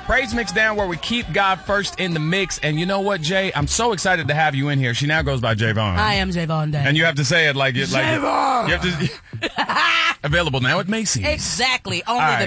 Praise Mix Down, where we keep God first in the mix. And you know what, Jay? I'm so excited to have you in here. She now goes by Javon. I am Javon Day. And you have to say it like Javon! You have to available now at Macy's. Exactly. Only right. the